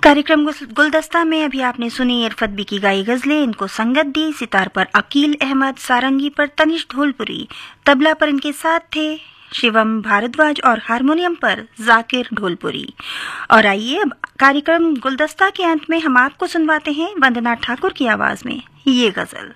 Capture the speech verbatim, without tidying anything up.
कार्यक्रम गुलदस्ता में अभी आपने सुनी इरफत बी की गाई गजलें। इनको संगत दी सितार पर अकील अहमद, सारंगी पर तनिष ढोलपुरी, तबला पर इनके साथ थे शिवम भारद्वाज और हारमोनियम पर जाकिर ढोलपुरी। और आइए अब कार्यक्रम गुलदस्ता के अंत में हम आपको सुनवाते हैं वंदना ठाकुर की आवाज में ये गजल।